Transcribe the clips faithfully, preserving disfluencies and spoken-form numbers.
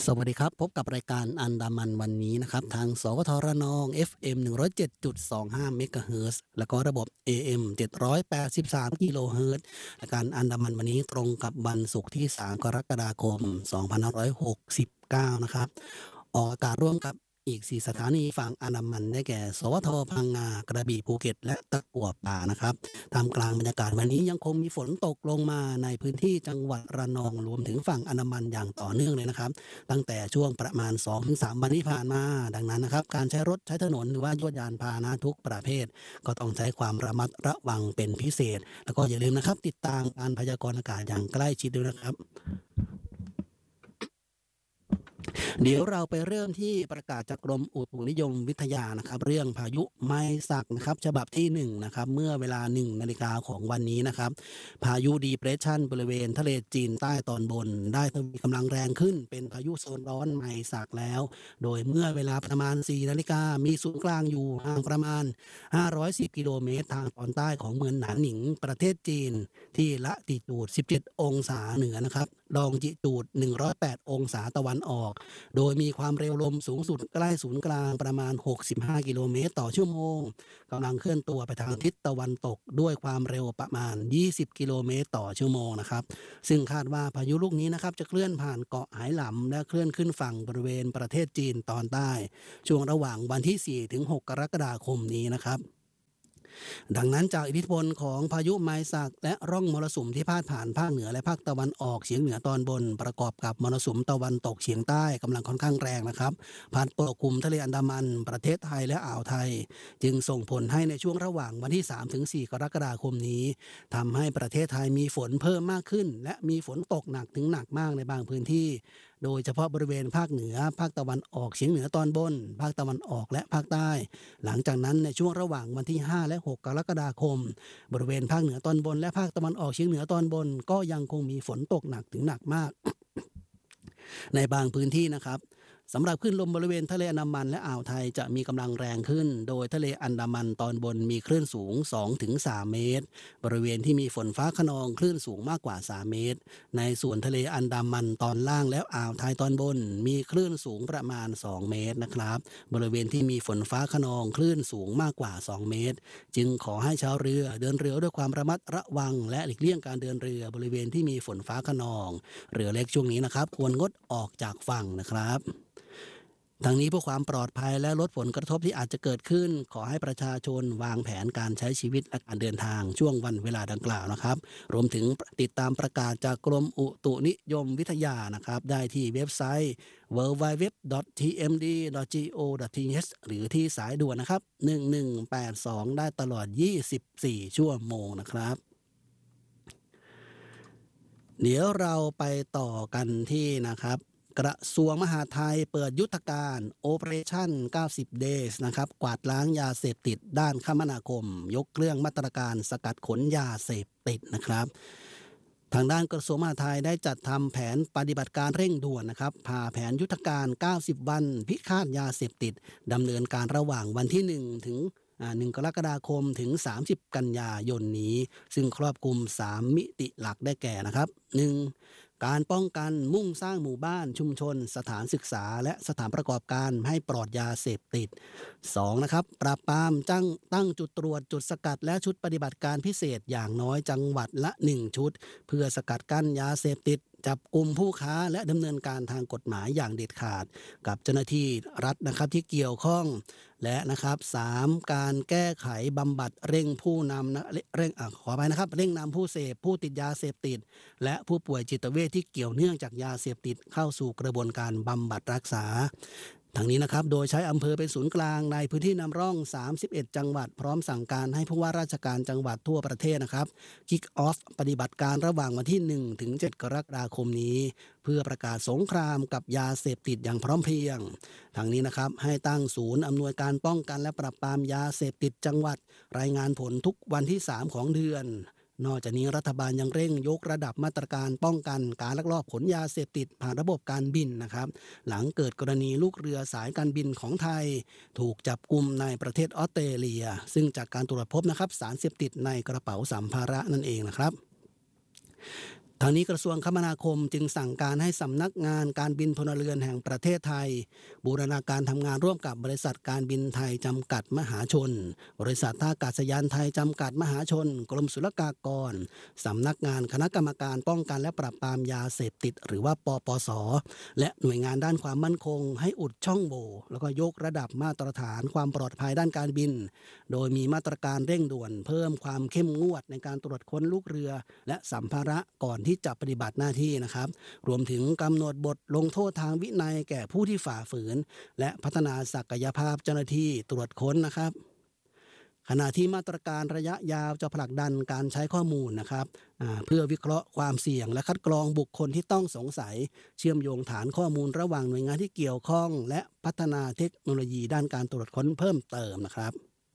สวัสดีครับพบกับรายการอันดามันวันนี้นะครับทางสวทระนอง เอฟ เอ็ม หนึ่งร้อยเจ็ดจุดสองห้าเมกะเฮิรตซ์แล้วก็ระบบ เอ เอ็ม เจ็ดร้อยแปดสิบสามกิโลเฮิรตซ์รายการอันดามันวันนี้ตรงกับวันศุกร์ที่สามกรกฎาคมสองพันห้าร้อยหกสิบเก้านะครับออกอากาศร่วมกับอีกสี่สถานีฝั่งอันดามันได้แก่สวทพังงากระบี่ภูเก็ตและตะกั่วป่านะครับท่ามกลางบรรยากาศวันนี้ยังคงมีฝนตกลงมาในพื้นที่จังหวัดระนองรวมถึงฝั่งอันดามันอย่างต่อเนื่องเลยนะครับตั้งแต่ช่วงประมาณ สองถึงสาม วันที่ผ่านมาดังนั้นนะครับการใช้รถใช้ถนนหรือว่ายวดยานพาหนะทุกประเภทก็ต้องใช้ความระมัดระวังเป็นพิเศษแล้วก็อย่าลืมนะครับติดตามการพยากรณ์อากาศอย่างใกล้ชิดด้วยนะครับเดี๋ยวเราไปเริ่มที่ประกาศจากกรมอุตุนิยมวิทยานะครับเรื่องพายุไมซักนะครับฉบับที่หนึ่งนะครับเมื่อเวลาหนึ่งนาฬิกาของวันนี้นะครับพายุดีเพรสชันบริเวณทะเลจีนใต้ตอนบนได้ทวีกำลังแรงขึ้นเป็นพายุโซนร้อนไมซักแล้วโดยเมื่อเวลาประมาณสี่นาฬิกามีศูนย์กลางอยู่ห่างประมาณห้าร้อยสิบกิโลเมตรทางตอนใต้ของเมืองหนานหนิงประเทศจีนที่ละติจูดสิบเจ็ดองศาเหนือนะครับลองจิจูดหนึ่งร้อยแปดองศาตะวันออกโดยมีความเร็วลมสูงสุดใกล้ศูนย์กลางประมาณหกสิบห้ากิโลเมตรต่อชั่วโมงกำลังเคลื่อนตัวไปทางทิศตะวันตกด้วยความเร็วประมาณยี่สิบกิโลเมตรต่อชั่วโมงนะครับซึ่งคาดว่าพายุลูกนี้นะครับจะเคลื่อนผ่านเกาะไหหลำและเคลื่อนขึ้นฝั่งบริเวณประเทศจีนตอนใต้ช่วงระหว่างวันที่สี่ถึงหกกรกฎาคมนี้นะครับดังนั้นจากอิทธิพลของพายุไมซักและร่องมรสุมที่พาดผ่านภาคเหนือและภาคตะวันออกเฉียงเหนือตอนบนประกอบกับมรสุมตะวันตกเฉียงใต้กำลังค่อนข้างแรงนะครับพัดปกคลุมทะเลอันดามันประเทศไทยและอ่าวไทยจึงส่งผลให้ในช่วงระหว่างวันที่สามถึงสี่กรกฎาคมนี้ทำให้ประเทศไทยมีฝนเพิ่มมากขึ้นและมีฝนตกหนักถึงหนักมากในบางพื้นที่โดยเฉพาะบริเวณภาคเหนือภาคตะวันออกเฉียงเหนือตอนบนภาคตะวันออกและภาคใต้หลังจากนั้นในช่วงระหว่างวันที่ห้าและหกกรกฎาคมบริเวณภาคเหนือตอนบนและภาคตะวันออกเฉียงเหนือตอนบนก็ยังคงมีฝนตกหนักถึงหนักมากในบางพื้นที่นะครับสำหรับคลื่นลมบริเวณทะเลอันดามันและอ่าวไทยจะมีกำลังแรงขึ้นโดยทะเลอันดามันตอนบนมีคลื่นสูง สองถึงสาม เมตรบริเวณที่มีฝนฟ้าคะนองคลื่นสูงมากกว่าสามเมตรในส่วนทะเลอันดามันตอนล่างและอ่าวไทยตอนบนมีคลื่นสูงประมาณสองเมตรนะครับบริเวณที่มีฝนฟ้าคะนองคลื่นสูงมากกว่าสองเมตรจึงขอให้ชาวเรือเดินเรือด้วยความระมัดระวังและหลีกเลี่ยงการเดินเรือบริเวณที่มีฝนฟ้าคะนองเรือเล็กช่วงนี้นะครับควรงดออกจากฝั่งนะครับทั้งนี้เพื่อความปลอดภัยและลดผลกระทบที่อาจจะเกิดขึ้นขอให้ประชาชนวางแผนการใช้ชีวิตและการเดินทางช่วงวันเวลาดังกล่าวนะครับรวมถึงติดตามประกาศจากกรมอุตุนิยมวิทยานะครับได้ที่เว็บไซต์ ดับเบิลยู ดับเบิลยู ดับเบิลยู ดอท ที เอ็ม ดี ดอท จี โอ ดอท ที เอช หรือที่สายด่วนนะครับหนึ่งหนึ่งแปดสองได้ตลอดยี่สิบสี่ชั่วโมงนะครับเดี๋ยวเราไปต่อกันที่นะครับกระทรวงมหาดไทยเปิดยุทธการ Operation เก้าสิบ Days นะครับกวาดล้างยาเสพติดด้านคมนาคมยกเครื่องมาตรการสกัดขนยาเสพติดนะครับทางด้านกระทรวงมหาดไทยได้จัดทำแผนปฏิบัติการเร่งด่วนนะครับพาแผนยุทธการเก้าสิบวันพิฆาตยาเสพติดดำเนินการระหว่างวันที่หนึ่งถึงหนึ่งกรกฎาคมถึงสามสิบกันยายนนี้ซึ่งครอบคลุมสามมิติหลักได้แก่นะครับหนึ่งการป้องกันมุ่งสร้างหมู่บ้านชุมชนสถานศึกษาและสถานประกอบการให้ปลอดยาเสพติดสองนะครับปราบปรามตั้งตั้งจุดตรวจจุดสกัดและชุดปฏิบัติการพิเศษอย่างน้อยจังหวัดละหนึ่งชุดเพื่อสกัดกั้นยาเสพติดจับกลุ่มผู้ค้าและดำเนินการทางกฎหมายอย่างเด็ดขาดกับเจ้าหน้าที่รัฐนะครับที่เกี่ยวข้องและนะครับสามการแก้ไขบำบัดเร่งผู้นำนะเร่งอ่ะขอไปนะครับเร่งนำผู้เสพผู้ติดยาเสพติดและผู้ป่วยจิตเวชที่เกี่ยวเนื่องจากยาเสพติดเข้าสู่กระบวนการบำบัดรักษาทั้งนี้นะครับโดยใช้อำเภอเป็นศูนย์กลางในพื้นที่นำร่องสามสิบเอ็ดจังหวัดพร้อมสั่งการให้ผู้ว่าราชการจังหวัดทั่วประเทศนะครับคิกออฟปฏิบัติการระหว่างวันที่หนึ่งถึงเจ็ดกรกฎาคมนี้เพื่อประกาศสงครามกับยาเสพติดอย่างพร้อมเพรียงทั้งนี้นะครับให้ตั้งศูนย์อำนวยการป้องกันและปราบปรามยาเสพติดจังหวัดรายงานผลทุกวันที่สามของเดือนนอกจากนี้รัฐบาลยังเร่งยกระดับมาตรการป้องกันการลักลอบขนยาเสพติดผ่านระบบการบินนะครับหลังเกิดกรณีลูกเรือสายการบินของไทยถูกจับกุมในประเทศออสเตรเลียซึ่งจากการตรวจพบนะครับสารเสพติดในกระเป๋าสัมภาระนั่นเองนะครับทางนี้กระทรวงคมนาคมจึงสั่งการให้สำนักงานการบินพลเรือนแห่งประเทศไทยบูรณาการทำงานร่วมกับบริษัทการบินไทยจำกัดมหาชนบริษัทท่าอากาศยานไทยจำกัดมหาชนกรมศุลกากรสำนักงานคณะกรรมการป้องกันและปราบปรามยาเสพติดหรือว่าปปสและหน่วยงานด้านความมั่นคงให้อุดช่องโหว่แล้วก็ยกระดับมาตรฐานความปลอดภัยด้านการบินโดยมีมาตรการเร่งด่วนเพิ่มความเข้มงวดในการตรวจค้นลูกเรือและสัมภาระก่อนที่จะปฏิบัติหน้าที่นะครับรวมถึงกำหนดบทลงโทษทางวินัยแก่ผู้ที่ฝ่าฝืนและพัฒนาศักยภาพเจ้าหน้าที่ตรวจค้นนะครับขณะที่มาตรการระยะยาวจะผลักดันการใช้ข้อมูลนะครับเพื่อวิเคราะห์ความเสี่ยงและคัดกรองบุคคลที่ต้องสงสัยเชื่อมโยงฐานข้อมูลระหว่างหน่วยงานที่เกี่ยวข้องและพัฒนาเทคโนโลยีด้านการตรวจค้นเพิ่มเติมนะครับ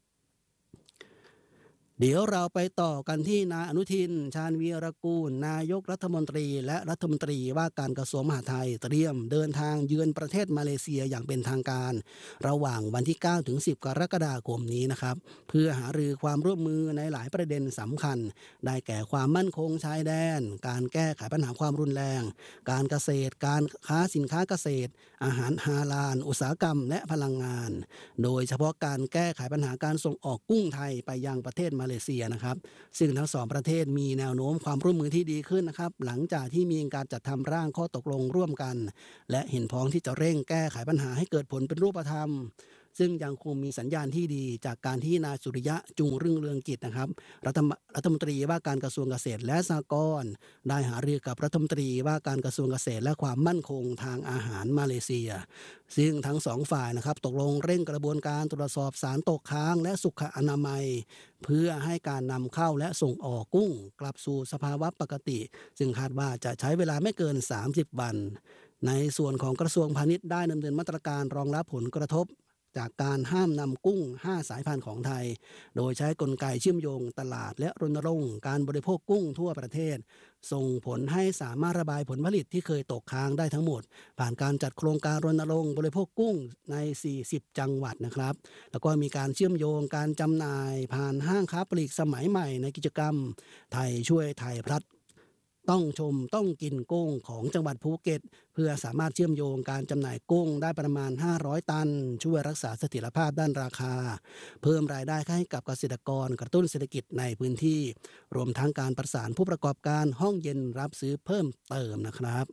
เดี๋ยวเราไปต่อกันที่นายอนุทินชาญวีรกูลนายกรัฐมนตรีและรัฐมนตรีว่าการกระทรวงมหาดไทยเตรียมเดินทางเยือนประเทศมาเลเซียอย่างเป็นทางการระหว่างวันที่เก้าถึงสิบกรกฎาคมนี้นะครับเพื่อหารือความร่วมมือในหลายประเด็นสำคัญได้แก่ความมั่นคงชายแดนการแก้ไขปัญหาความรุนแรงการเกษตรการค้าสินค้าเกษตรอาหารฮาลาลอุตสาหกรรมและพลังงานโดยเฉพาะการแก้ไขปัญหาการส่งออกกุ้งไทยไปยังประเทศมาเลเซียนะครับซึ่งทั้งสองประเทศมีแนวโน้มความร่วมมือที่ดีขึ้นนะครับหลังจากที่มีการจัดทำร่างข้อตกลงร่วมกันและเห็นพ้องที่จะเร่งแก้ไขปัญหาให้เกิดผลเป็นรูปธรรมซึ่งยังคงมีสัญญาณที่ดีจากการที่นายสุริยะจุงรุ่งเรืองกิจนะครับรัฐรัฐมนตรีว่าการกระทรวงเกษตรและสหกรณ์ได้หารือกับรัฐมนตรีว่าการกระทรวงเกษตรและความมั่นคงทางอาหารมาเลเซียซึ่งทั้งสองฝ่ายนะครับตกลงเร่งกระบวนการตรวจสอบสารตกค้างและสุขอนามัยเพื่อให้การนำเข้าและส่งออกกุ้งกลับสู่สภาวะปกติซึ่งคาดว่าจะใช้เวลาไม่เกินสามสิบวันในส่วนของกระทรวงพาณิชย์ได้ดำเนินมาตรการรองรับผลกระทบจากการห้ามนำกุ้งห้าสายพันธุ์ของไทยโดยใช้กลไกเชื่อมโยงตลาดและรณรงค์การบริโภคกุ้งทั่วประเทศส่งผลให้สามารถระบายผลผลิตที่เคยตกค้างได้ทั้งหมดผ่านการจัดโครงการรณรงค์บริโภคกุ้งในสี่สิบจังหวัดนะครับแล้วก็มีการเชื่อมโยงการจำหน่ายผ่านห้างค้าปลีกสมัยใหม่ในกิจกรรมไทยช่วยไทยพลัดต้องชมต้องกินกุ้งของจังหวัดภูเก็ตเพื่อสามารถเชื่อมโยงการจำหน่ายกุ้งได้ประมาณห้าร้อยตันช่วยรักษาเสถียรภาพด้านราคาเพิ่มรายได้ให้กับเกษตรกรกระตุ้นเศรษฐกิจในพื้นที่รวมทั้งการประสานผู้ประกอบการห้องเย็นรับซื้อเพิ่มเติมนะครับ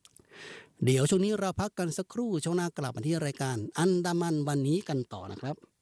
เดี๋ยวช่วงนี้เราพักกันสักครู่ช่วงหน้ากลับมาที่รายการอันดามันวันนี้กันต่อนะครับ